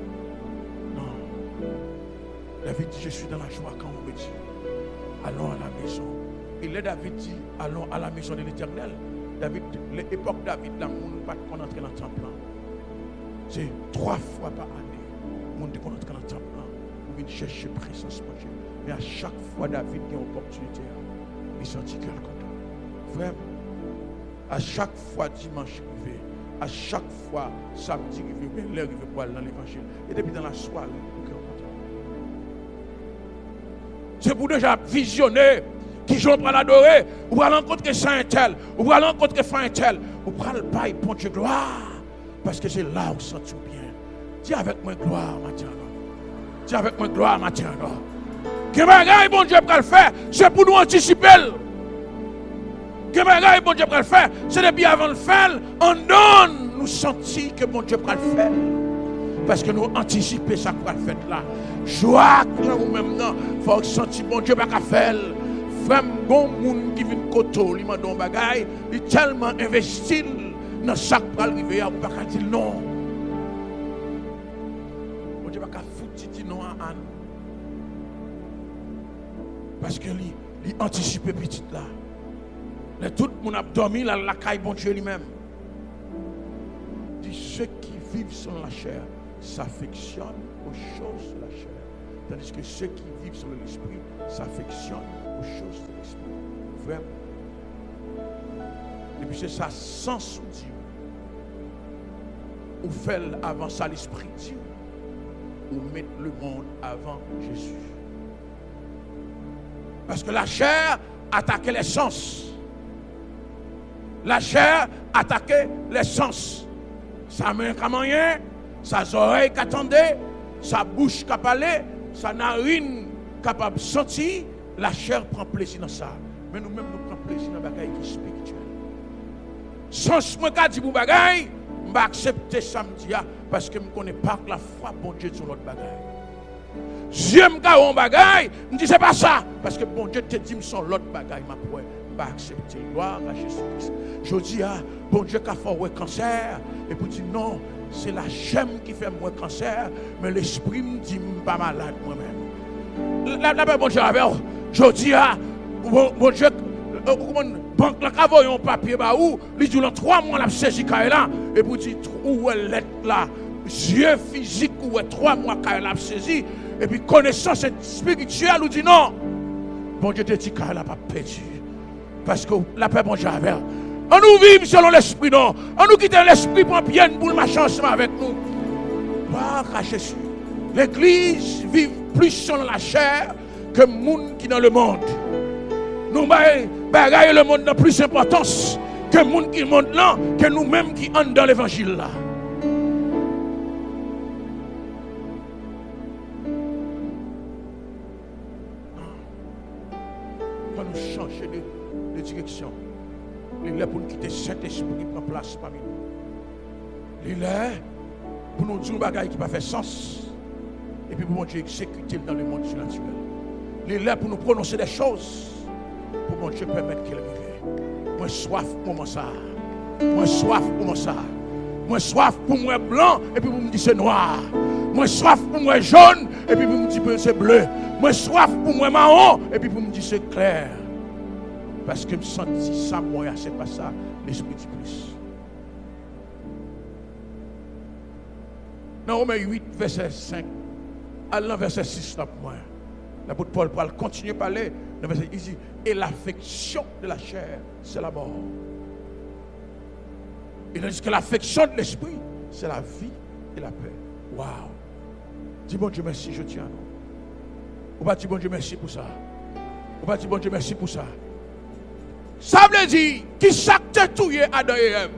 Non. David dit, je suis dans la joie quand on me dit, allons à la maison. Et là, David dit, allons à la maison de l'Éternel. David, l'époque David, là, on ne peut pas entrer dans le temple. C'est 3 fois par année. On ne peut pas entrer dans le temple. On vient chercher présence de Dieu. Mais à chaque fois, David a une opportunité. Il sentit cœur content. Vraiment. À chaque fois dimanche arrivé, à chaque fois samedi arrivé, l'heure arrivé pour aller dans l'évangile. Et depuis dans la soirée, c'est pour déjà visionner qui j'en pour l'adorer, ou pour rencontrer saint tel, ou pour rencontrer fin tel, ou pour le bail pour Dieu gloire. Parce que c'est là où sent tout bien. Dis avec moi gloire, Mathieu. Dis avec moi gloire, Mathieu. Que bagaille bon Dieu pour le faire, c'est pour nous anticiper. Que bagaille bon Dieu pour le faire, c'est depuis avant le faire, on donne nous sentir que bon Dieu pour le faire. Parce que nous anticiper ça pour le faire là. Joie que nous-mêmes, il faut sentir bon Dieu pour le faire. Frère, bon monde qui vient de côté, il m'a donné un bagaille, il est tellement investi dans ça pour arriver à pas dire non. Bon Dieu pas foutre non à Anne. Parce que il anticipe petit là. Mais tout le monde a dormi la caille bon Dieu lui-même. Dit ceux qui vivent selon la chair s'affectionnent aux choses de la chair. Tandis que ceux qui vivent selon l'esprit s'affectionnent aux choses de l'esprit. Vraiment. Et puis c'est ça sans soutien. Ou fait avancer à l'esprit Dieu. Ou mettre le monde avant Jésus. Parce que la chair attaquait les sens. La chair attaquait les sens. Sa main qui rien, sa oreille qui attendait, sa bouche qui parlait, sa narine capable de sentir. La chair prend plaisir dans ça. Mais nous-mêmes, nous prenons plaisir dans les bagailles qui sont spirituelles. Sans moi qui dit pour bagaille, je vais accepter samedi parce que je ne connais pas la foi bon Dieu sur l'autre bagaille. Dieu me dit bagaille, je dis c'est pas ça parce que bon Dieu te dit sur l'autre bagaille ma foi. Je vais accepter. Gloire à Jésus-Christ. Je dis bon Dieu qui a fait un cancer et pour dire non, c'est la chair qui fait moi cancer, mais l'esprit me dit pas malade moi-même. La bon Dieu avec je dis bon Dieu banque la ka voyon papier ba ou, li dit dans 3 mois la saisi kay là et pour dire où est lettre là, yeux physique ou est 3 mois kay la saisi et puis connaissance spirituelle ou dit non. Bon Dieu te dit kay la pas perdu parce que la paix bon Dieu avec. On nous vivons selon l'esprit non. On nous quitte l'esprit pour bien pour marcher ensemble avec nous. Gloire à Jésus. L'église vit plus selon la chair que le monde qui est dans le monde. Nous bagaille le monde dans plus d'importance que le monde qui est monde là, que nous-mêmes qui sommes dans l'évangile là. Quand nous changer de direction, il est pour nous quitter cet esprit qui prend place parmi nous. Il est pour nous dire des bagailles qui ne fait sens. Et puis pour Dieu exécuter dans le monde surnaturel. Il est là pour nous prononcer des choses. Pour mon Dieu permettre qu'il vive. Moi soif pour moi ça. Moi soif pour moi ça. Moi soif pour moi blanc et puis vous me dites c'est noir. Moi soif pour moi jaune et puis vous me dites c'est bleu. Moi soif pour moi marron et puis vous me dites c'est clair. Parce que je me sens ça moi c'est pas ça l'esprit du plus. Dans Romains 8 verset 5 à verset 6 là pour moi. L'apôtre Paul parle continuer à parler dans verset ici et l'affection de la chair c'est la mort. Il dit que l'affection de l'esprit c'est la vie et la paix. Waouh. Dis bon Dieu merci je tiens. Ou pas dire bon Dieu merci pour ça. Ou pas dire bon Dieu merci pour ça. Ça veut dire qui s'acte tout Adam et Ève.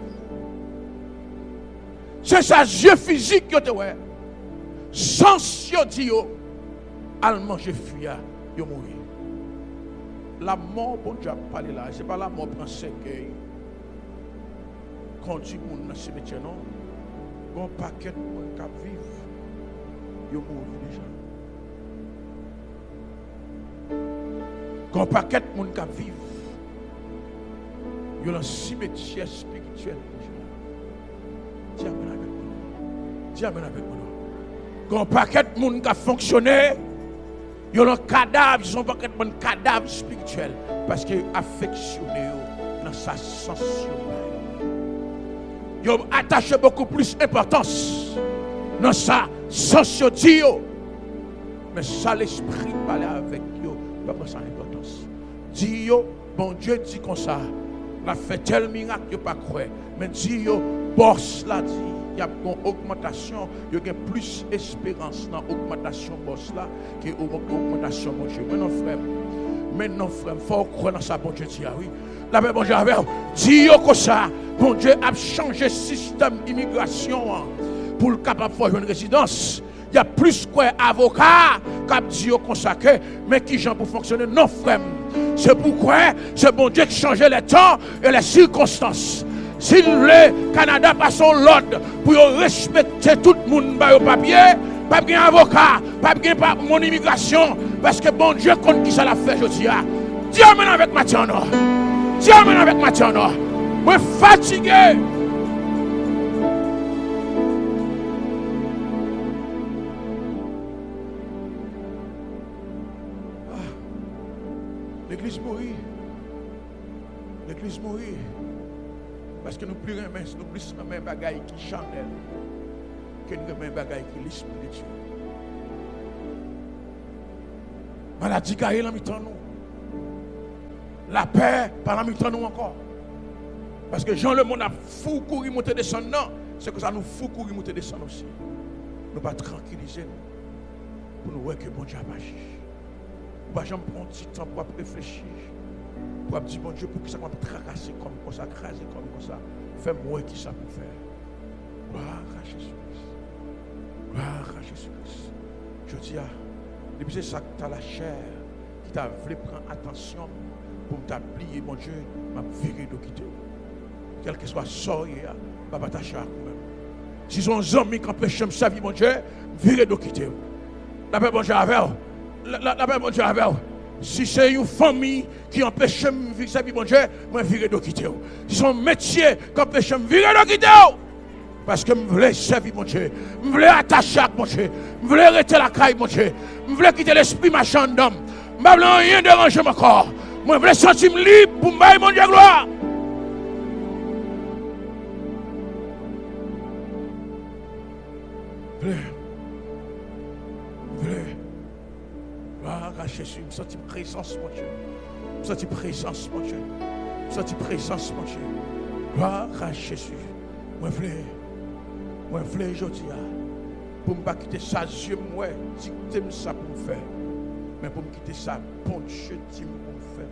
C'est sa yeux physique qui te ouais. Sans yo dit yo al manger fuya yo mourir. La mort bon Dieu a parlé là, c'est pas la mort prend cercueil. Conduit moun dans cimetière non. Bon paquet moun k'ap vivre. Yo mourir déjà. Bon paquet moun k'ap vivre. Yo dans cimetière spirituel déjà. Dis amen avec moi. Dis amen avec moi. Quand paquet de monde qui a fonctionné, ils ont un cadavre, ils ont un paquet de cadavre spirituel parce qu'ils ont affectionné dans sa sensation. Ils ont attaché beaucoup plus d'importance dans sa sensation. Mais ça, l'esprit parle avec eux, pas prendre ça l'importance. Dis bon Dieu dit comme ça, il a fait tel miracle, il pas croire. Mais dis boss là dit. Il y a une augmentation, il y a plus d'espérance dans l'augmentation boss là que l'augmentation mon Dieu. Maintenant frère, il faut croire dans ça bon Dieu dit oui. La paix bon Dieu avec dit comme ça, bon Dieu a changé le système d'immigration pour le capable de faire une résidence. Il y a plus qu'avocat qui dit consacré, mais qui gens pour fonctionner non frère. C'est pourquoi c'est bon Dieu qui change les temps et les circonstances. S'il le Canada passe l'ordre pour respecter tout le monde au papier, pas bien avocat, pas bien mon immigration, parce que bon Dieu compte qui ça l'a fait, je dis. Dis amen avec Mathieu. Dis amen avec Mathieu. Je suis fatigué. L'église mourit. L'église mourit. Parce que nous plus remet bagaille qui chanel que nous remet bagaille qui l'esprit de Dieu. Maladie gagne dans mi-temps nous. La paix par la mi-temps nous encore. Parce que Jean le monde a fou courir monter descendre non, c'est que ça nous fou courir monter descendre aussi. Nous pas tranquilliser nous pour nous voir que bon Dieu a agi. Nous pas jamais prendre un petit temps pour réfléchir. Pour dire bon Dieu, pour que ça va tracasser comme ça, craser comme ça, fais-moi qui ça peut faire. Gloire à Jésus-Christ. Gloire à Jésus-Christ. Je dis, depuis c'est ça que tu as la chair qui t'a voulu prendre attention pour t'applier, mon Dieu, m'a viré de quitter. Quel que soit sort, pas t'attacher à vous-même. Si son amis qui empêchent de sa vie, mon Dieu, viré de quitter. La paix, mon Dieu, avec la paix, mon Dieu, avec si c'est une famille qui empêche de vivre sa vie, mon Dieu, moi je vais de quitter. Si c'est un métier qui empêche de vivre de quitter. Parce que je voulais servir, mon Dieu. Je voulais attacher à mon Dieu. Je voulais arrêter la caille, mon Dieu. Je voulais quitter l'esprit machin d'homme. Je ne voulais rien déranger mon corps. Moi, je veux sentir libre pour me bailler mon Dieu gloire. Gloire à Jésus, je sens présence, mon Dieu. Je sens présence, mon Dieu. Je sens présence, mon Dieu. Gloire à Jésus. Moi, je veux aujourd'hui, pour ne pas quitter ça, Dieu, moi, dicter ça pour me faire. Mais pour me quitter ça, bon Dieu, dis-moi pour me faire,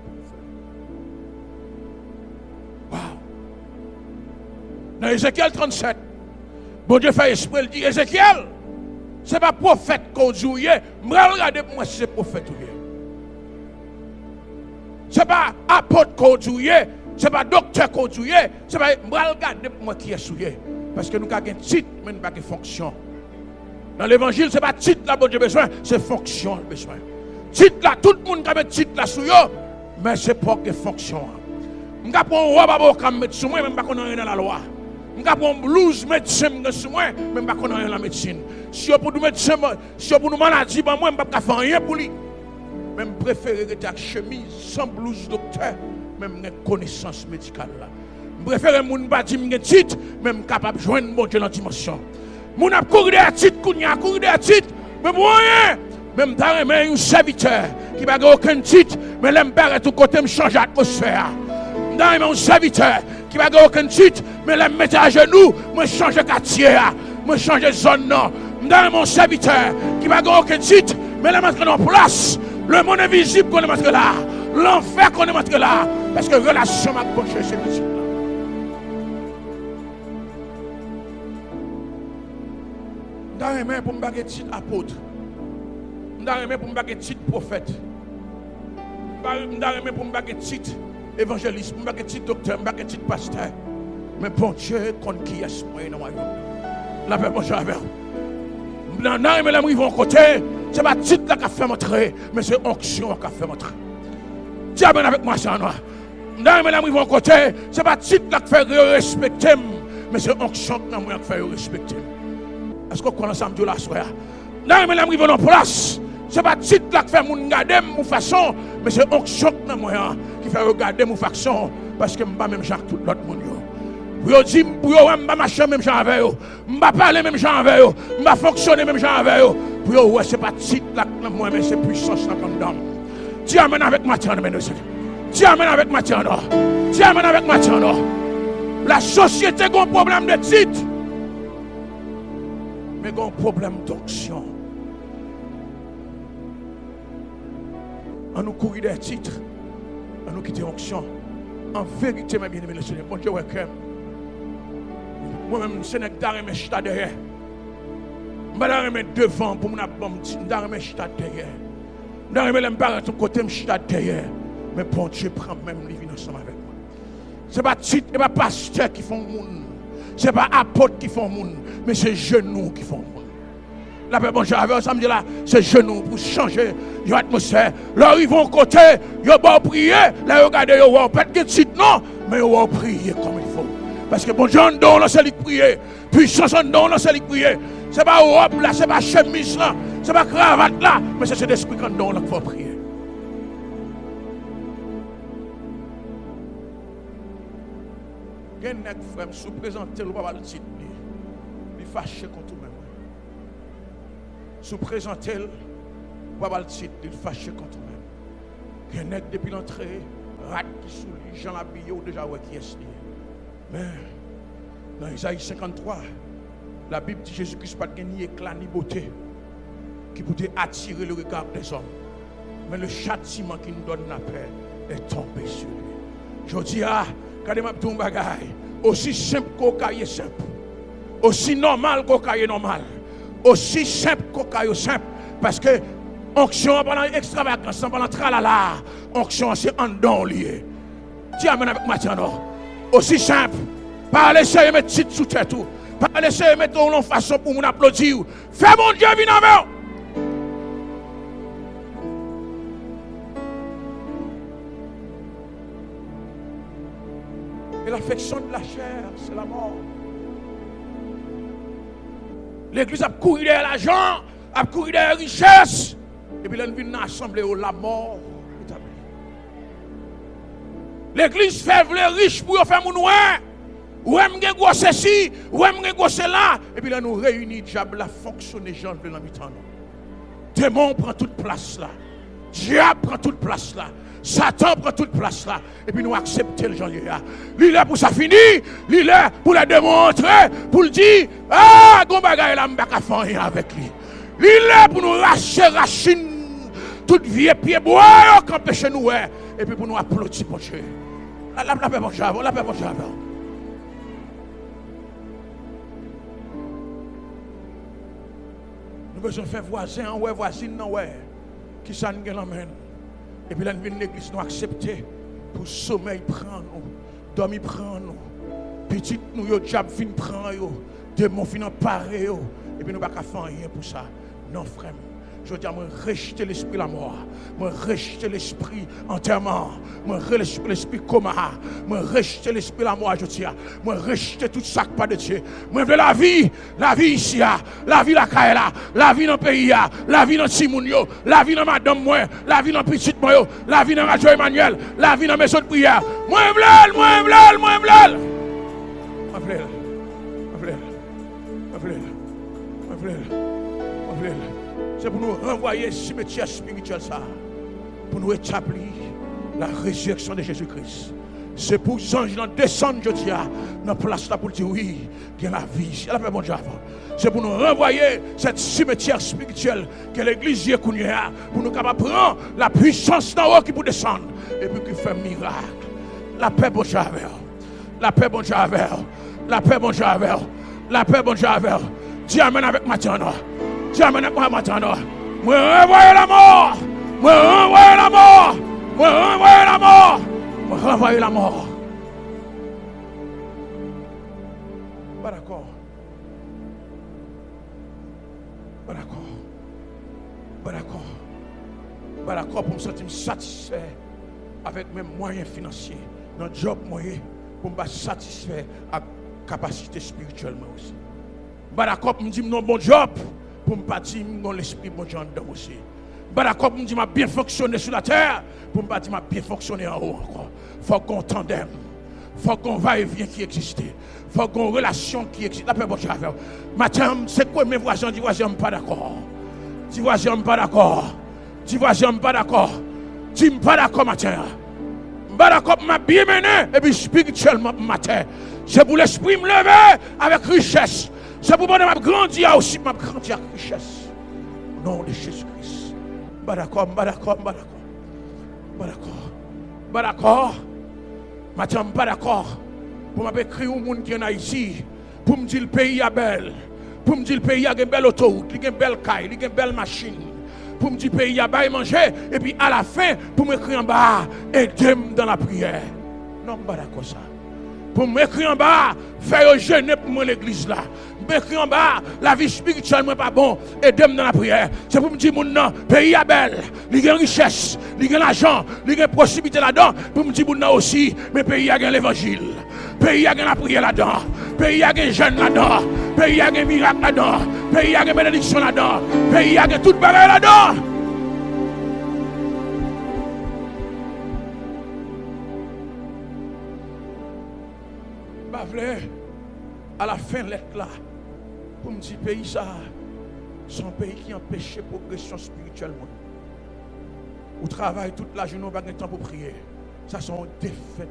Wow. Dans Ézéchiel 37, bon Dieu fait esprit, il dit, Ézéchiel, ce n'est pas prophète qu'on dit, je vais regarder pour moi si c'est prophète ou pas. Ce n'est pas apôtre qu'on dit, ce n'est pas docteur qu'on dit, ce n'est pas, je vais regarder pour moi qui est souillé. Parce que nous avons un titre, mais nous n'avons pas de fonction. Dans l'évangile, ce n'est pas titre là, bon Dieu besoin, c'est fonction besoin. Titre là, tout le monde a un titre là sous yo, mais c'est pas que fonction. Je vais prendre un robe à mettre sur moi, même pas qu'on a rien dans la loi. Je vais prendre un blouse médecin sur moi, même pas qu'on a rien dans la médecine. Si vous pour nous médecin, si vous pour nous maladie, moi, je ne vais pas faire rien pour lui. Même préférer rester avec chemise, sans blouse docteur, même une connaissance médicale là. Je préfère mon bâti, mon titre, même capable de joindre mon Dieu dans la dimension. Mon a couru des titres, couru des titres, mais moyen. Même dans un serviteur qui n'a aucun titre, mais l'empire est tout côté, me change l'atmosphère. Dans un serviteur qui n'a aucun titre, mais l'empire met à genoux, me change le quartier, me change la zone. Dans mon serviteur qui n'a aucun titre, mais l'empire est en place. Le monde invisible qu'on est montré là, l'enfer qu'on est montré là, parce que relation avec bon Dieu, c'est possible. Dans les mains pour me baguer titre apôtre. Dans les mains pour me baguer titre prophète. Dans les mains pour me baguer titre évangéliste, pour me baguer titre docteur, pour me baguer titre pasteur. Mais bon Dieu, qu'on qui est moi dans le royaume. La paix, bon Dieu, avec vous. Dans les mains, ils vont côté. Ce n'est pas titre qui a fait montrer, mais c'est onction qui a fait montrer. Dis amen avec moi, ça, noir. Dans les mains, ils vont côté. Ce n'est pas titre qui a fait respecter, mais c'est onction qui a fait respecter. Est-ce qu'on connaît ensemble de la soirée? Non, mais là, je vais en place. Ce n'est pas le titre qui fait mon garder mon façon, mais c'est l'onction qui fait regarder mon façon. Parce que je ne suis pas même genre tout l'autre monde. Pour dire, pour ne pas marcher même genre avec eux, je ne pas parler même genre avec eux, je ne pas fonctionner même genre avec eux. Pour ouais, ce n'est pas le titre qui moi, mais c'est puissance qui me donne. Dis amen avec ma tienne, dis amen avec ma tienne. Dis amen avec ma tienne. La société a un problème de titre. Mais il y a un problème d'onction. On nous courir des titres, on nous quitter l'onction. En vérité, mes bien-aimés, le Seigneur, bon Dieu, moi-même, je ne suis pas chita derrière. Je ne suis pas devant pour mon abom, je ne suis pas chita derrière. Je ne suis pas de côté, je chita derrière. Mais bon Dieu, prend même les vies ensemble avec moi. Ce n'est pas titre, ce n'est pas pasteur qui font le monde. Ce n'est pas apôtre qui font le monde, mais c'est genoux qui font le monde. La paix, bon, j'avais ensemble là, c'est genoux pour changer l'atmosphère. Là, ils vont côté, ils vont prier, là, regardez, ils vont pas de titre, non, mais ils vont prier comme il faut. Parce que bon, Dieu, on donne, c'est lui prier. Puissance, on donne, c'est lui prier. Ce n'est pas robe là, ce n'est pas chemise là, ce n'est pas cravate là, mais c'est cet esprit qu'on donne qu'il faut prier. Il y a un frère qui se présente, il va le titre, il est fâché contre lui-même. Sous présenter, il va le titre, il est fâché contre lui-même. Il y a un depuis l'entrée, rat qui sous lui, Jean l'habillé ou déjà ouais qui est lié. Mais dans Isaïe 53, la Bible dit Jésus-Christ n'a pas ni éclat ni beauté qui pouvait attirer le regard des hommes. Mais le châtiment qui nous donne la paix est tombé sur lui. Je dis, quand je dis un bagage, aussi simple qu'au cahier simple, aussi normal qu'au cahier normal, aussi simple qu'au cahier simple, parce que onction pendant extravagance, pendant tralala, onction c'est en don lié. Dis amen avec Mathieu. Aussi simple, pas laisser mettre titre sous tête, pas laisser mettre en façon pour nous applaudir. Fais mon Dieu, viens avec. Et l'affection de la chair, c'est la mort. L'église a couru derrière l'argent, a couru derrière la richesse. Et puis elle vient assembler la mort établie. L'église fait les riches pour faire mon ouais. Ou est-ce que gros ceci, ou est-ce que gros cela. Et puis là, nous réunissons, diable a fonctionné, Jean de l'habitant. Démon prend toute place là. Diable prend toute place là. Satan prend toute place là. Et puis nous acceptons le janvier là. Il est pour ça fini. Il est pour le démontrer. Pour le dire. Ah, gon bagay là, m'bak a faire rien avec lui. Il est pour nous racher racine. Toute vieux pied bois qui empêche nous. Et puis pour nous applaudir mon Dieu. La paix mon Dieu. La paix mon Dieu. Nous besoin faire voisin, ouais, voisine, non, ouais. Qui ça nous l'emmène. Et puis là, nous venons l'église, nous accepter. Pour sommeil, prendre nous. Dormir, prendre nous. Petit, nous, yo, diable, fin prendre, yo. Démon, fin parer, yo. Et puis nous ne pouvons pas faire rien pour ça. Non, frère. Je dis à moi, rejeter l'esprit de la mort. Moi, rejeter l'esprit enterrement. Moi, rejeter l'esprit coma. Moi, rejeter l'esprit de la mort, je dis. Moi, rejeter tout ça pas de Dieu. Moi, je veux la vie ici, la vie la Kaela, la vie dans le pays, la vie dans Simounio, la vie dans madame, moi, la vie dans petit moi, la vie dans Radio Emmanuel, la vie dans la maison de prière. Moi, je veux. C'est pour nous renvoyer ce cimetière spirituel ça. Pour nous établir la résurrection de Jésus-Christ. C'est pour les anges descendre, je dis, dans la place là pour dire oui, il y a la vie. C'est pour nous renvoyer cette cimetière spirituel que l'église y est connue, pour nous capables prendre la puissance d'en haut qui peut descendre et puis qui fait miracle. La paix, bon Dieu, la paix, bon Dieu, la paix, bon Dieu, la paix, bon Dieu, dis amen avec matin. Dis amen avec moi matin. Moi renvoyer la mort. Moi renvoyer la mort. Moi renvoyer la mort. Moi renvoyer la mort. Pas d'accord. Pas d'accord. Pas d'accord. Pas d'accord pour me sentir satisfait avec mes moyens financiers. Dans le job moyen pour me satisfaire à la capacité spirituellement aussi. Pas d'accord pour me dire non bon job. Pour ne pas dire que l'esprit bon Dieu dedans aussi. Pas d'accord pour me dire que bien fonctionner sur la terre. Pour ne pas dire que bien fonctionner en haut encore. Il faut qu'on tandem. Il faut qu'on va-et-vient qui existe. Il faut qu'on relation qui existe. La paix bon Dieu. Matin, c'est quoi mes voisins? Dis voisins, pas d'accord. Dis voisins, pas d'accord. Dis voisins, pas d'accord. Dis pas d'accord matin. Pas d'accord pour m'a bien mené. Et puis spirituellement matin. C'est pour l'esprit me lever avec richesse. C'est pour moi de grandir aussi, ma grandir avec richesse. Au nom de Jésus-Christ. Pas d'accord, pas d'accord, pas d'accord. Pas d'accord. Pas d'accord. Maintenant, pas d'accord. Pour m'écrire au monde qui est en Haïti. Pour me dire le pays est belle. Pour me dire le pays a une belle autoroute, il a une belle caille, il a une belle machine. Pour me dire le pays a bien manger. Et puis à la fin, pour m'écrire en bas, aidez-moi dans la prière. Non, pas d'accord ça. Pour m'écrire en bas, faire jeûner pour mon église là. M'écrire en bas, la vie spirituelle n'est pas bon, aidez-moi dans la prière. C'est pour me dire, mon nom, pays est belle, il y a une richesse, il y a l'argent, il y a une possibilité là-dedans. Pour me dire, mon nom aussi, mais pays a l'évangile. Pays a la prière là-dedans. Pays a un jeûne là-dedans. Pays a un miracle là-dedans. Pays a une bénédiction là-dedans. Pays a toute bagaille là-dedans. À la fin de lettre là, pour me dire pays ça, c'est un pays qui empêche la progression spirituelle. Ou travaille toute la journée, on n'a pas de temps pour prier. Ça c'est une défaite.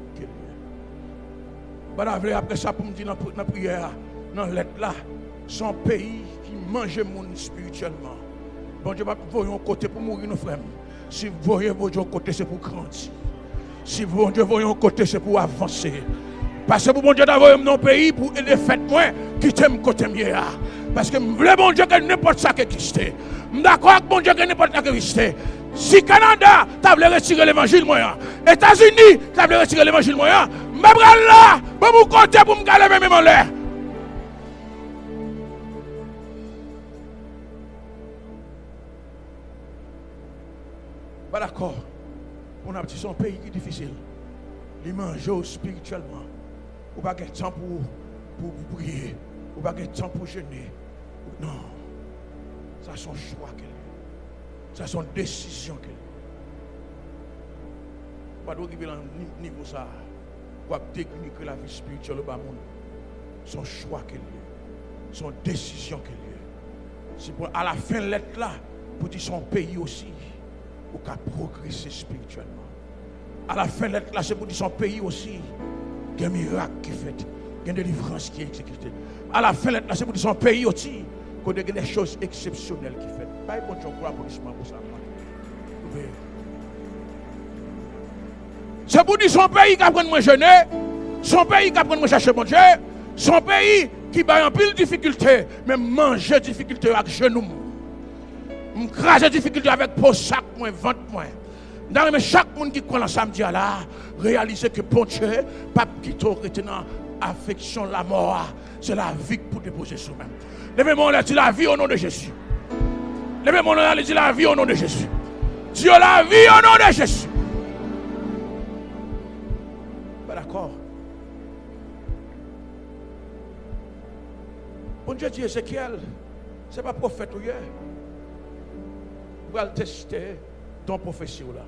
Après ça, pour me dire dans la prière, dans la lettre là, c'est un pays qui mange le monde spirituellement. Bon Dieu, voyons un côté pour mourir nos frères. Si vous voyez votre côté, c'est pour grandir. Si vous voyez un côté, c'est pour avancer. Parce que pour mon Dieu d'avoir mon pays pour aider fête moi qui t'aime côté mieux. Parce que le bon Dieu que n'importe ça qui existe. D'accord avec mon Dieu que n'importe ça qui existe. Si Canada t'a voulu retirer l'évangile moyen, États-Unis t'a voulu retirer l'évangile moyen, m'abral là pour mon côté pour me galer même en l'air. Pas d'accord. On a petit son pays qui est difficile. Il mange spirituellement. Ou pas de temps pour prier. Ou pas de temps pour jeûner. Non. Ça c'est son choix qu'elle. Ça c'est son décision qu'elle. Pas d'arriver dans niveau ça. Pour dénigrer la vie spirituelle au bas monde. Son choix qu'il y a. Son décision qu'il y a. C'est pour à la fin de lettre là, pour dire son pays aussi, pour qu'à progresser spirituellement. À la fin de lettre là, c'est pour dire son pays aussi, qu'il y a un miracle qui est fait, qu'il y a une délivrance qui est exécutée. À la fin de lettre là, c'est pour dire son pays aussi, qu'il y a des choses exceptionnelles qui sont faites. Pas bon Dieu pour l'applaudissement pour ça. C'est pour dire son pays qui apprend à jeûner, son pays qui apprend à chercher mon Dieu, son pays qui a en pile difficulté, mais manger difficulté avec genoux. M'craser difficulté avec peau sac moins ventre moins. Dans chaque monde qui croit dans samedi là, réaliser que bon Dieu, pas quitter retenant affection la mort, c'est la vie pour déposer soi-même. Levez-moi là, dit la vie au nom de Jésus. Levez-moi là, dit la vie au nom de Jésus. Dieu la vie au nom de Jésus. D'accord. Bon Dieu dit Ézéchiel, ce n'est pas prophète ou hier. Vous allez tester ton prophétie là.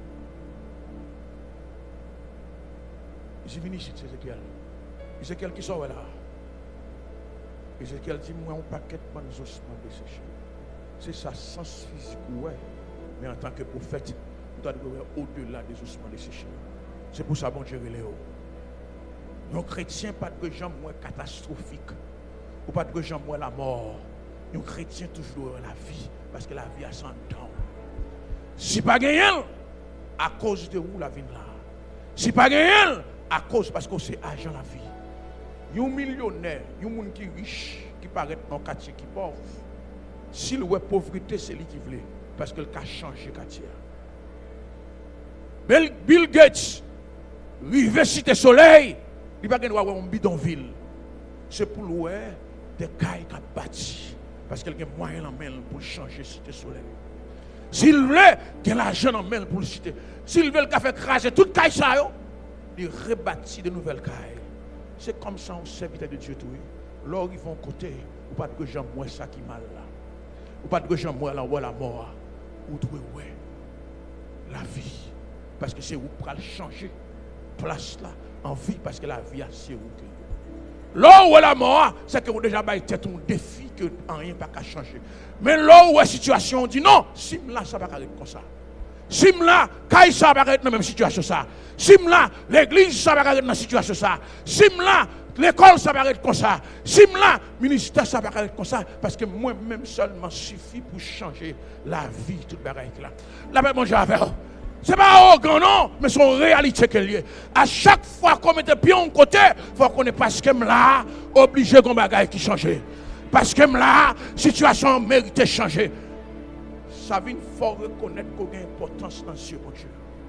Je viens ici, Ézéchiel. Ézéchiel qui sort là. Ézéchiel dit, moi, un paquet de ossements desséchés. C'est ça, sens physique, ouais. Mais en tant que prophète, nous devons aller au-delà des ossements desséchés. C'est pour ça, bon Dieu, Léo. Nos chrétiens, pas de gens moins catastrophiques. Ou pas de gens moins la mort. Nos chrétiens, toujours la vie. Parce que la vie a 100 ans. Si pas gagné, à cause de où la vie là. Si pas gagné, à cause parce que c'est agent la vie. Un millionnaire, un monde qui est riche, qui paraît dans un quartier qui est pauvre. S'il ouais pauvreté, c'est lui qui veut. Parce que le cas change le quartier. Bill Gates, rive cité soleil, il va pas avoir un bidonville. C'est pour louer des cailles qui bâti. Parce qu'il y a moyen en main pour changer cité soleil. S'il veut, il y a l'argent en main pour le cité. S'il veut le café craser toute caille ça, il rebâtit de nouvelles cailles. C'est comme ça on serviteur de Dieu tout. Là ils vont côté, ou pas de gens moins ça qui mal là. Ou pas de gens moins là ou la mort. Ou trouver ouais la vie. Parce que c'est où pour changer place là en vie parce que la vie a c'est où. Là où la mort, c'est que vous déjà tête un défi que rien pas qu'à changer. Mais là où la situation dit non, sim là ça va pas être comme ça. Sim là, Kaï ça va être dans la même situation ça. Sim là, l'église ça va être dans la situation ça. Sim là, l'école ça va être comme ça. Sim là, ministère ça va être comme ça parce que moi-même seulement suffit pour changer la vie toute bagaille là. La même manger avec. Ce n'est pas organ non, mais c'est une réalité qu'elle est. À chaque fois qu'on met des pieds en côté, il faut qu'on est parce que là, obligé qu'on bagaille qui change. Parce que là, situation mérite de changer. Ça vient faut reconnaître qu'on a une importance dans Dieu, mon Dieu.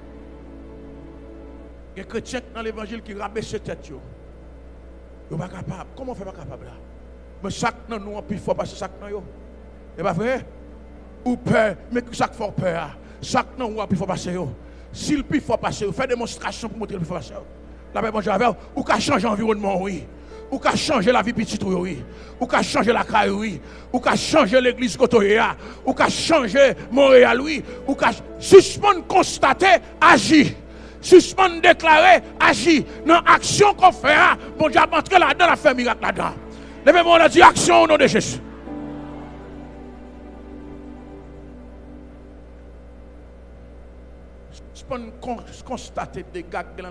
Il y a des chrétiens dans l'évangile qui rabaissent ses têtes. Ils ne sont pas capables. Comment on fait pas capable là? Mais chaque nous, on peut faire passer chaque nous. C'est pas vrai? Ou peur, mais chaque fois peur. Chaque nom où il faut passer. S'il peut faut passer, fait démonstration pour montrer qu'il faut passer. La même chose avec ou qu'à changer l'environnement, oui. Ou qu'à changer la vie petite, oui. Ou qu'à changer la caille, oui. Ou qu'à changer l'église Kotoya. Ou qu'à changer Montréal, oui. Ou qu'à suspendre, constater, agir. Suspendre, déclarer, agir. Dans l'action qu'on fait, bon Dieu a entré là-dedans, la fait miracle là-dedans. Levez-moi, on a dit action au nom de Jésus. Constater des gars